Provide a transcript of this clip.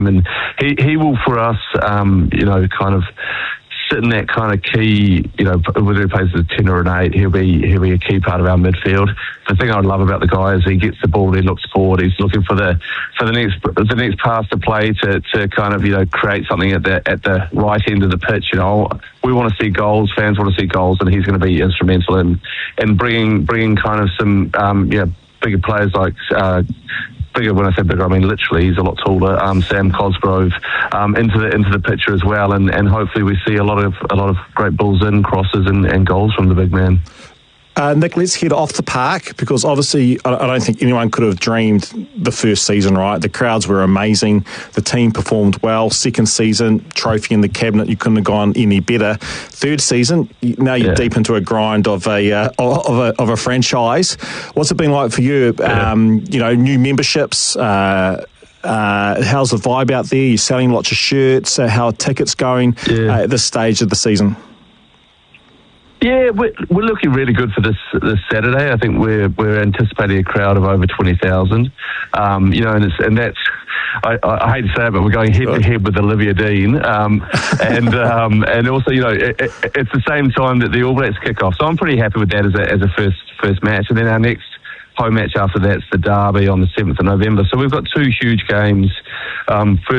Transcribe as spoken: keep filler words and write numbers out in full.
and he, he will, for us, um, you know, kind of sit in that kind of key, you know, whether he plays as a ten or an eight, he'll be he'll be a key part of our midfield. The thing I love about the guy is he gets the ball, he looks forward, he's looking for the for the next the next pass to play to, to kind of, you know, create something at the at the right end of the pitch. You know, we want to see goals, fans want to see goals, and he's going to be instrumental in in bringing bringing kind of some um, yeah bigger players like. Uh, Bigger, when I say bigger, I mean literally. He's a lot taller. Um, Sam Cosgrove um, into the into the picture as well, and, and hopefully we see a lot of a lot of great balls in, crosses, and, and goals from the big man. Uh, Nick, let's head off the park, because obviously I, I don't think anyone could have dreamed the first season, right? The crowds were amazing. The team performed well. Second season, trophy in the cabinet. You couldn't have gone any better. Third season, now you're yeah. deep into a grind of a, uh, of a of a franchise. What's it been like for you? Yeah. Um, you know, new memberships. Uh, uh, how's the vibe out there? You're selling lots of shirts. Uh, how are tickets going yeah. uh, at this stage of the season? Yeah, we're, we're looking really good for this this Saturday. I think we're we're anticipating a crowd of over twenty thousand. Um, you know, and it's, and that's I, I hate to say it, but we're going head to head with Olivia Dean, um, and um, and also, you know, it, it, it's the same time that the All Blacks kick off. So I'm pretty happy with that as a as a first first match, and then our next home match after that's the Derby on the seventh of November. So we've got two huge games. Um, first